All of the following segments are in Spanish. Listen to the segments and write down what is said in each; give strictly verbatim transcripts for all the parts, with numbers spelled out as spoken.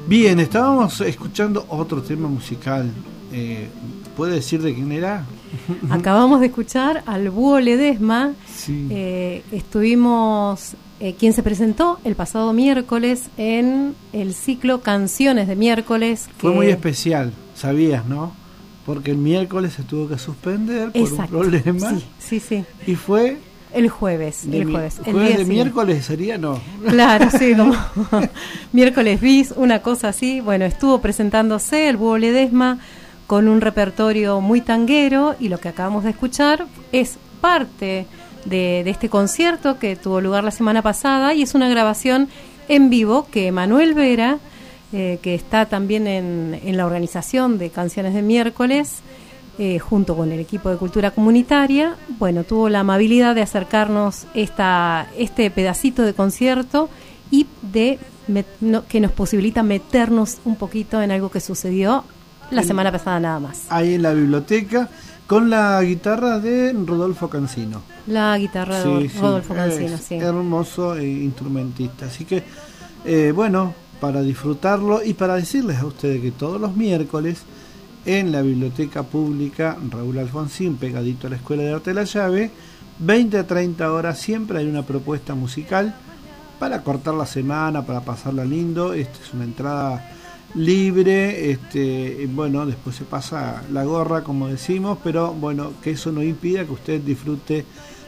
Bien, estábamos escuchando otro tema musical. Eh, ¿Puede decir de quién era? Acabamos de escuchar al Búho Ledesma. Sí. Eh, estuvimos, eh, quien se presentó el pasado miércoles en el ciclo Canciones de Miércoles. Fue que... muy especial, sabías, ¿no? Porque el miércoles se tuvo que suspender por Exacto. un problema. Sí, sí, sí. Y fue... El jueves, de el mi... jueves. El jueves día de siguiente. miércoles sería, no. Claro, sí, como miércoles bis, una cosa así. Bueno, estuvo presentándose el Búho Ledesma con un repertorio muy tanguero, y lo que acabamos de escuchar es parte de, de este concierto que tuvo lugar la semana pasada, y es una grabación en vivo que Manuel Vera, eh, que está también en, en la organización de Canciones de Miércoles, Eh, junto con el equipo de Cultura Comunitaria, bueno, tuvo la amabilidad de acercarnos esta, este pedacito de concierto y de met, no, que nos posibilita meternos un poquito en algo que sucedió la en, semana pasada nada más. Ahí en la biblioteca, con la guitarra de Rodolfo Cancino. La guitarra sí, de sí, Rodolfo Cancino, es sí. Hermoso e instrumentista. Así que, eh, bueno, para disfrutarlo y para decirles a ustedes que todos los miércoles en la Biblioteca Pública Raúl Alfonsín, pegadito a la Escuela de Arte de la Llave, veinte a treinta horas, siempre hay una propuesta musical para cortar la semana, para pasarla lindo. Esta es una entrada libre, este, bueno, después se pasa la gorra, como decimos, pero bueno, que eso no impida que usted disfrute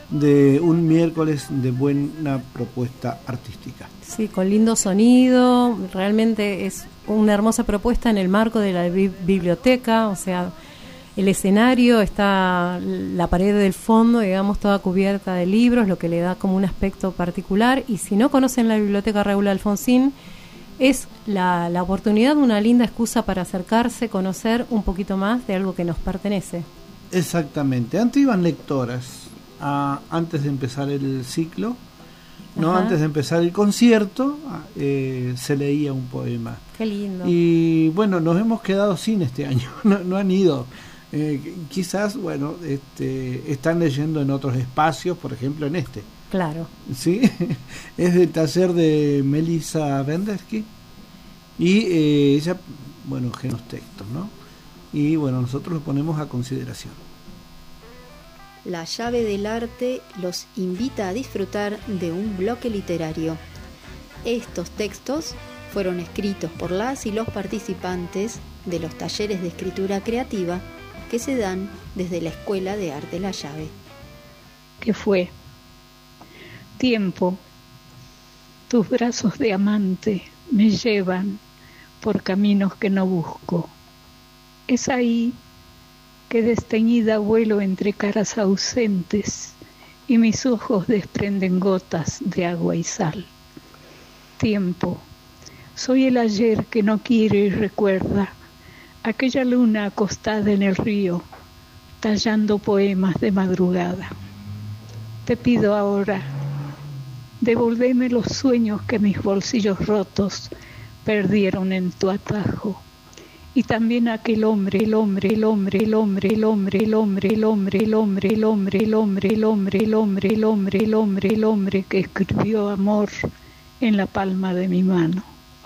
de un miércoles de buena propuesta artística. Sí, con lindo sonido, realmente es una hermosa propuesta en el marco de la bi- biblioteca, o sea, el escenario está, la pared del fondo, digamos, toda cubierta de libros, lo que le da como un aspecto particular, y si no conocen la biblioteca Raúl Alfonsín, es la, la oportunidad, una linda excusa para acercarse, conocer un poquito más de algo que nos pertenece. Exactamente, antes iban lectoras, a, antes de empezar el ciclo, no, Ajá. antes de empezar el concierto, eh, se leía un poema. Qué lindo. Y bueno, nos hemos quedado sin este año, no, no han ido. Eh, quizás, bueno, este, están leyendo en otros espacios, por ejemplo en este. Claro. Sí, es del taller de Melissa Vendersky y eh, ella, bueno, genos textos, ¿no? Y bueno, nosotros lo ponemos a consideración. La llave del arte los invita a disfrutar de un bloque literario. Estos textos fueron escritos por las y los participantes de los talleres de escritura creativa que se dan desde la Escuela de Arte La Llave. ¿Qué fue? Tiempo, tus brazos de amante me llevan por caminos que no busco. Es ahí que desteñida vuelo entre caras ausentes y mis ojos desprenden gotas de agua y sal. Tiempo, soy el ayer que no quiere y recuerda, aquella luna acostada en el río, tallando poemas de madrugada. Te pido ahora, devolveme los sueños que mis bolsillos rotos perdieron en tu atajo. Y también aquel hombre, el hombre, el hombre, el hombre, el hombre, el hombre, el hombre, el hombre, el hombre, el hombre, el hombre, el hombre, el hombre, el hombre, el hombre que escribió amor en la palma de mi mano.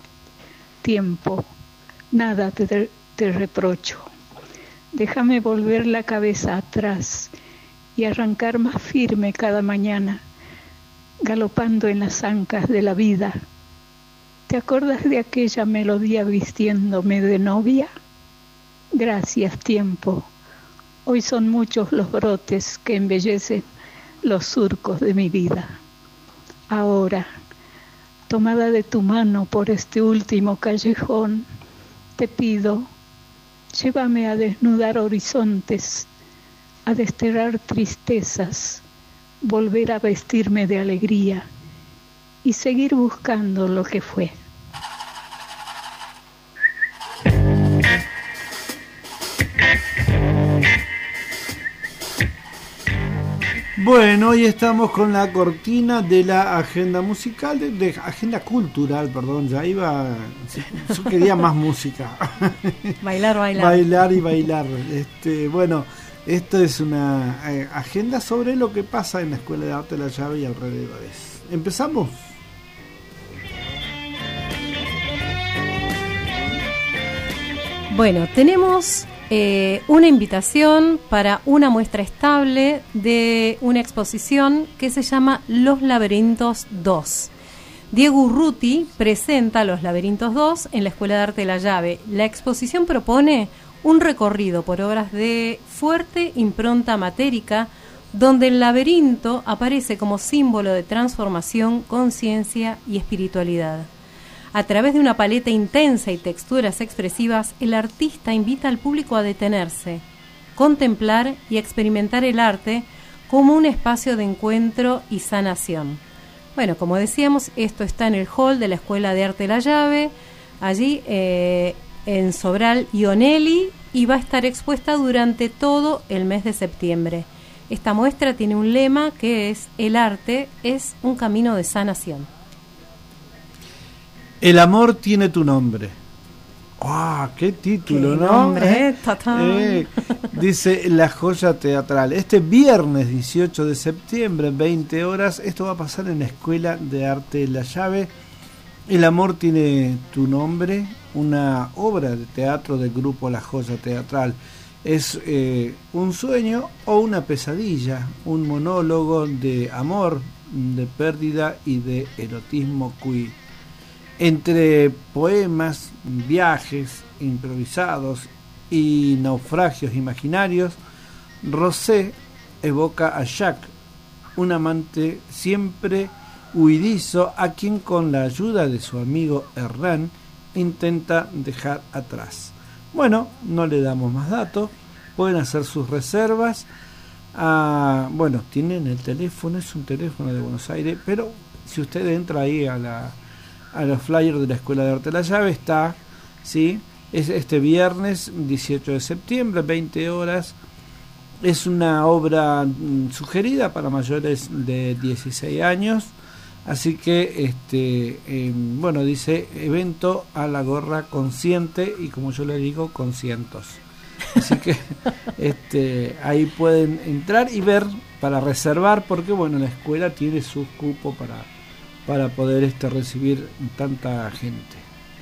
Tiempo, nada te, te reprocho. Déjame volver la cabeza atrás y arrancar más firme cada mañana, galopando en las ancas de la vida. ¿Te acuerdas de aquella melodía vistiéndome de novia? Gracias, tiempo. Hoy son muchos los brotes que embellecen los surcos de mi vida. Ahora, tomada de tu mano por este último callejón, te pido, llévame a desnudar horizontes, a desterrar tristezas, volver a vestirme de alegría y seguir buscando lo que fue. Bueno, hoy estamos con la cortina de la agenda musical, de, de agenda cultural, perdón, ya iba, yo quería más música. Bailar, bailar. Bailar y bailar. Este, bueno, esto es una eh, agenda sobre lo que pasa en la Escuela de Arte de la Llave y alrededores. ¿Empezamos? Bueno, tenemos eh, una invitación para una muestra estable de una exposición que se llama Los Laberintos dos. Diego Urruti presenta Los Laberintos dos en la Escuela de Arte La Llave. La exposición propone un recorrido por obras de fuerte impronta matérica, donde el laberinto aparece como símbolo de transformación, conciencia y espiritualidad. A través de una paleta intensa y texturas expresivas, el artista invita al público a detenerse, contemplar y experimentar el arte como un espacio de encuentro y sanación. Bueno, como decíamos, esto está en el hall de la Escuela de Arte La Llave, allí eh, en Sobral y Onelli, y va a estar expuesta durante todo el mes de septiembre. Esta muestra tiene un lema que es: el arte es un camino de sanación. El amor tiene tu nombre. ¡Ah! ¡Oh, qué título! ¿Qué ¿no? nombre, ¿Eh? eh, Dice La Joya Teatral. Este viernes dieciocho de septiembre, veinte horas, esto va a pasar en la Escuela de Arte La Llave. El amor tiene tu nombre, una obra de teatro del grupo La Joya Teatral. Es eh, un sueño o una pesadilla, un monólogo de amor, de pérdida y de erotismo queer. Entre poemas, viajes improvisados y naufragios imaginarios, Rosé evoca a Jacques, un amante siempre huidizo a quien con la ayuda de su amigo Hernán intenta dejar atrás. Bueno, no le damos más datos, pueden hacer sus reservas. Ah, bueno, tienen el teléfono, es un teléfono de Buenos Aires, pero si usted entra ahí a la a los flyers de la Escuela de Arte La Llave, está, ¿sí? Es este viernes dieciocho de septiembre, veinte horas. Es una obra mm, sugerida para mayores de dieciséis años, así que este eh, bueno, dice evento a la gorra consciente, y como yo le digo, con cientos. Así que este ahí pueden entrar y ver para reservar, porque bueno, la escuela tiene su cupo para para poder este recibir tanta gente.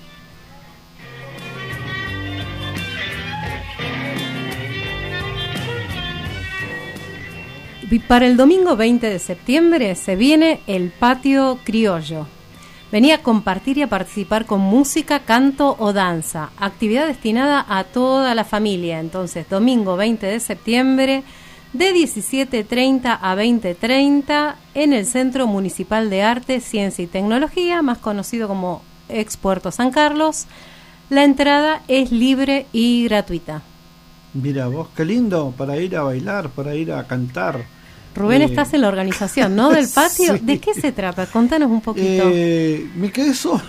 Y para el domingo veinte de septiembre se viene el Patio Criollo. Venía a compartir y a participar con música, canto o danza. Actividad destinada a toda la familia. Entonces, domingo veinte de septiembre, de diecisiete treinta a veinte treinta, en el Centro Municipal de Arte, Ciencia y Tecnología, más conocido como Ex Puerto San Carlos. La entrada es libre y gratuita. Mira vos, qué lindo, para ir a bailar, para ir a cantar. Rubén, eh, estás en la organización, ¿no? Del patio. Sí. ¿De qué se trata? Contanos un poquito. Eh, me quedé solo.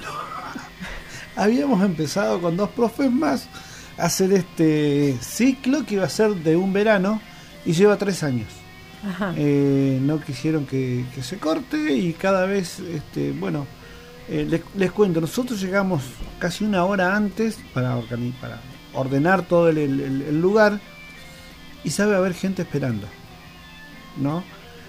Habíamos empezado con dos profes más a hacer este ciclo que iba a ser de un verano, y lleva tres años. Ajá. Eh, no quisieron que, que se corte, y cada vez, este, bueno, eh, les, les cuento, nosotros llegamos casi una hora antes para, organi- para ordenar todo el, el, el lugar, y sabe haber gente esperando, ¿no?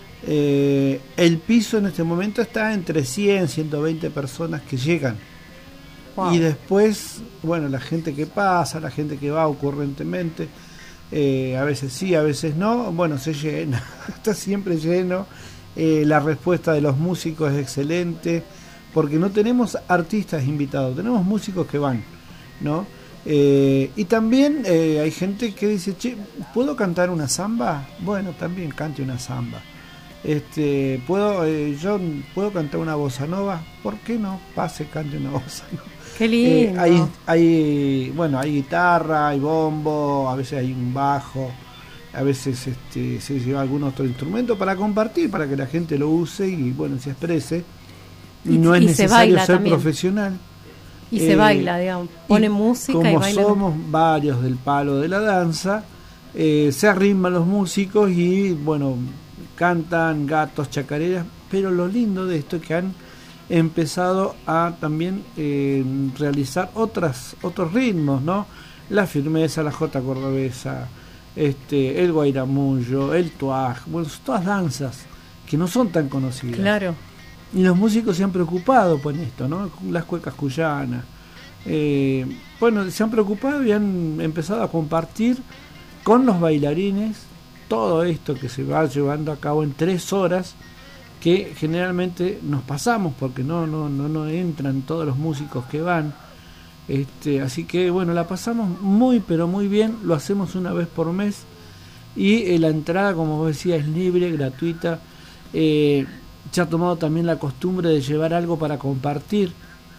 Eh, el piso en este momento está entre cien, ciento veinte personas que llegan. Wow. Y después, bueno, la gente que pasa, la gente que va ocurrentemente, Eh, a veces sí, a veces no, bueno, se llena, está siempre lleno. Eh, la respuesta de los músicos es excelente, porque no tenemos artistas invitados, tenemos músicos que van, ¿no? Eh, y también eh, hay gente que dice, che, ¿puedo cantar una samba? Bueno, también cante una samba. Este, ¿puedo, eh, yo puedo cantar una bossa nova? ¿Por qué no? Pase, cante una bossa nova. Qué lindo. Eh, hay, hay, bueno, hay guitarra, hay bombo, a veces hay un bajo, a veces este, se lleva algún otro instrumento para compartir, para que la gente lo use y bueno, se exprese. Y, no es necesario ser también profesional. Y eh, se baila, digamos, pone música y baila. Como somos varios del palo de la danza, eh, se arriman los músicos y bueno, cantan gatos, chacareras, pero lo lindo de esto es que han empezado a también eh, realizar otras otros ritmos, ¿no? La firmeza, la jota cordobesa, este, el guairamullo, el tuaj, bueno, son todas danzas que no son tan conocidas. Claro. Y los músicos se han preocupado por esto, ¿no? Las cuecas cuyanas, eh, bueno, se han preocupado y han empezado a compartir con los bailarines todo esto que se va llevando a cabo en tres horas, que generalmente nos pasamos porque no no no no entran todos los músicos que van. Este, así que bueno, la pasamos muy pero muy bien, lo hacemos una vez por mes y eh, la entrada, como vos decías, es libre, gratuita. Eh, se ha tomado también la costumbre de llevar algo para compartir.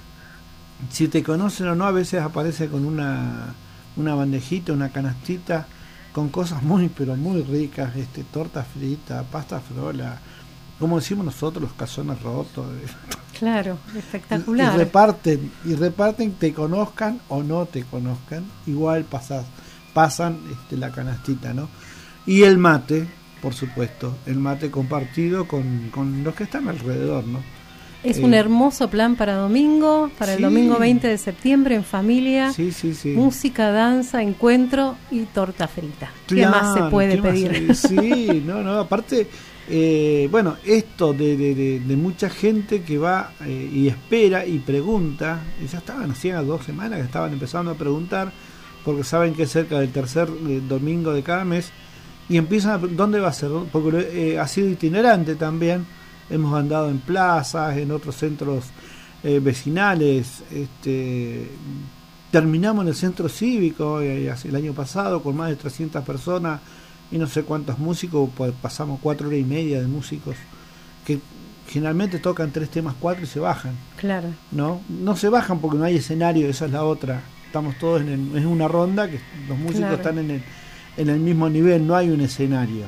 Si te conocen o no, a veces aparece con una, una bandejita, una canastita con cosas muy pero muy ricas, este, torta frita, pasta frola, como decimos nosotros, los calzones rotos. Claro, espectacular. Y reparten, y reparten, te conozcan o no te conozcan, igual pasas, pasan este, la canastita, ¿no? Y el mate, por supuesto, el mate compartido con, con los que están alrededor, ¿no? Es eh, un hermoso plan para domingo, para sí, el domingo veinte de septiembre en familia. Sí, sí, sí. Música, danza, encuentro y torta frita. ¿Qué Claro, más se puede ¿qué más pedir? se- Sí, no, no, aparte... Eh, bueno, esto de, de, de, de mucha gente que va eh, y espera y pregunta, y ya estaban, hacía dos semanas que estaban empezando a preguntar, porque saben que es cerca del tercer eh, domingo de cada mes, y empiezan a preguntar dónde va a ser, porque eh, ha sido itinerante también, hemos andado en plazas, en otros centros eh, vecinales, este, terminamos en el centro cívico eh, el año pasado con más de trescientas personas, y no sé cuántos músicos, pues pasamos cuatro horas y media de músicos que generalmente tocan tres temas, cuatro y se bajan. Claro. No, no se bajan porque no hay escenario, esa es la otra. Estamos todos en, el, en una ronda que los músicos Claro. están en el, en el mismo nivel, no hay un escenario.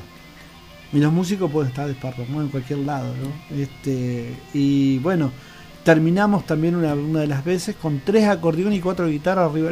Y los músicos pueden estar desparramados en cualquier lado, ¿no? Este, y bueno, terminamos también una, una de las veces con tres acordeones y cuatro guitarras arriba,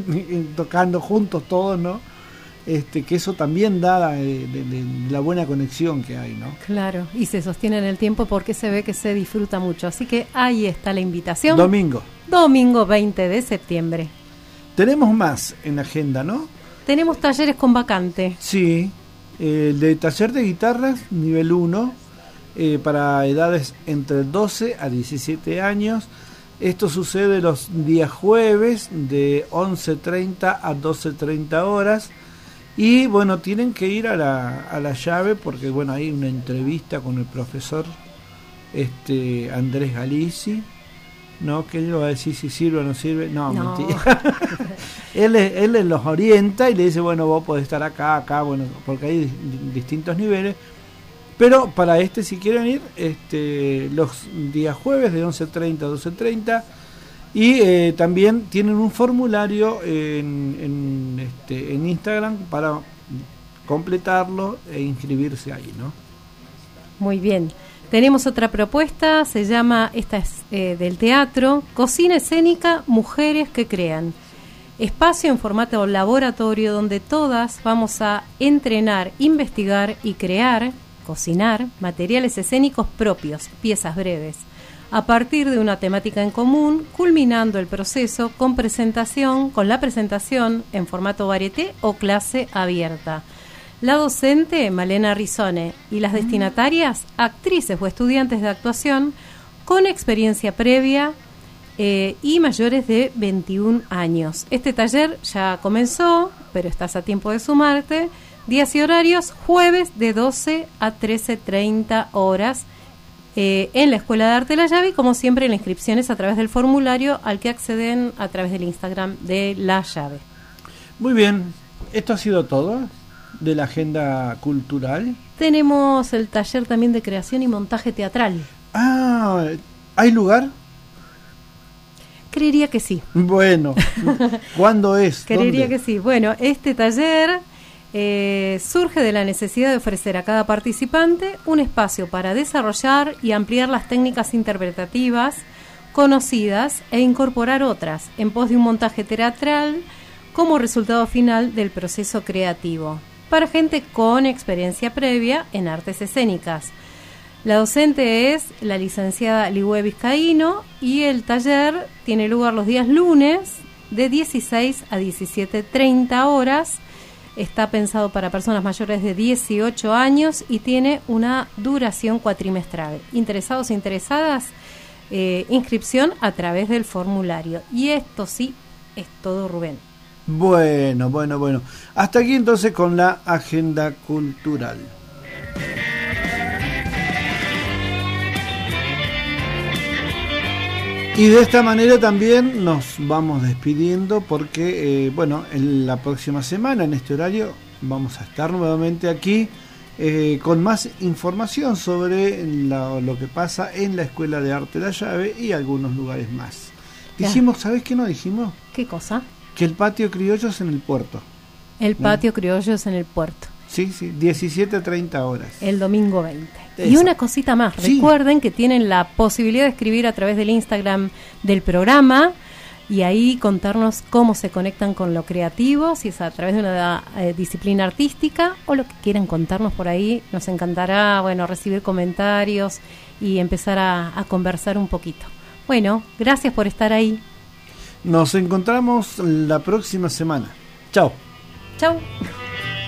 tocando juntos todos, ¿no? Este, que eso también da de, de, de la buena conexión que hay, ¿no? Claro, y se sostiene en el tiempo porque se ve que se disfruta mucho. Así que ahí está la invitación. Domingo. Domingo veinte de septiembre. Tenemos más en la agenda, ¿no? Tenemos talleres con vacante. Sí, eh, el de taller de guitarras, nivel uno, eh, para edades entre doce a diecisiete años. Esto sucede los días jueves de once treinta a doce treinta horas. Y bueno, tienen que ir a la, a la llave porque bueno, hay una entrevista con el profesor este Andrés Galici, ¿no? Que él va a decir si sirve o no sirve. No, No. mentira. él, es- él les los orienta y le dice, bueno, vos podés estar acá, acá, bueno, porque hay di- distintos niveles. Pero para este, si quieren ir, este los días jueves de once treinta a doce treinta. Y eh, también tienen un formulario en, en, este, en Instagram para completarlo e inscribirse ahí, ¿no? Muy bien. Tenemos otra propuesta, se llama, esta es eh, del teatro, Cocina Escénica, Mujeres que Crean. Espacio en formato laboratorio donde todas vamos a entrenar, investigar y crear, cocinar, materiales escénicos propios, piezas breves, a partir de una temática en común, culminando el proceso con presentación, con la presentación en formato varieté o clase abierta. La docente, Malena Rizone, y las destinatarias, actrices o estudiantes de actuación con experiencia previa eh, y mayores de veintiún años. Este taller ya comenzó, pero estás a tiempo de sumarte. Días y horarios, jueves de doce a trece treinta horas. Eh, en la Escuela de Arte La Llave y como siempre la inscripción es a través del formulario al que acceden a través del Instagram de La Llave. Muy bien, esto ha sido todo de la agenda cultural. Tenemos el taller también de creación y montaje teatral. Ah, ¿hay lugar? Creería que sí. Bueno, ¿cuándo es? Creería ¿Dónde? que sí. Bueno, este taller eh, surge de la necesidad de ofrecer a cada participante un espacio para desarrollar y ampliar las técnicas interpretativas conocidas e incorporar otras en pos de un montaje teatral como resultado final del proceso creativo para gente con experiencia previa en artes escénicas. La docente es la licenciada Ligüe Vizcaíno y el taller tiene lugar los días lunes de dieciséis a diecisiete treinta horas. Está pensado para personas mayores de dieciocho años y tiene una duración cuatrimestral. Interesados e interesadas, eh, inscripción a través del formulario. Y esto sí es todo, Rubén. Bueno, bueno, bueno. Hasta aquí entonces con la agenda cultural. Y de esta manera también nos vamos despidiendo porque, eh, bueno, en la próxima semana en este horario vamos a estar nuevamente aquí eh, con más información sobre la, lo que pasa en la Escuela de Arte La Llave y algunos lugares más. Dijimos, ¿sabés qué no dijimos? ¿Qué cosa? Que el patio criollo es en el puerto. El patio ¿Eh? criollo es en el puerto. Sí, sí, diecisiete a treinta horas. El domingo veinte. Esa. Y una cosita más, sí. Recuerden que tienen la posibilidad de escribir a través del Instagram del programa y ahí contarnos cómo se conectan con lo creativo, si es a través de una eh, disciplina artística o lo que quieran contarnos por ahí. Nos encantará, bueno, recibir comentarios y empezar a, a conversar un poquito. Bueno, gracias por estar ahí. Nos encontramos la próxima semana. Chao. Chao.